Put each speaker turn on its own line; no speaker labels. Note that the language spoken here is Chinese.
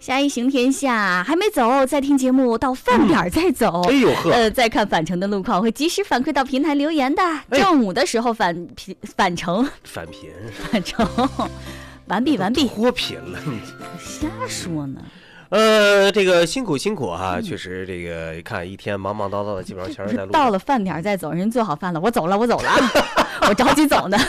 下一行天下还没走，再听节目到饭点再走。
哎呦呵，
再看返程的路况，会及时反馈到平台留言的。正午的时候返程，完毕，
脱贫了，你
瞎说呢。
这个辛苦哈，确实这个看一天忙忙叨叨的，基本上全是在路上。
到了饭点再走，人做好饭了，我走了，我着急走呢。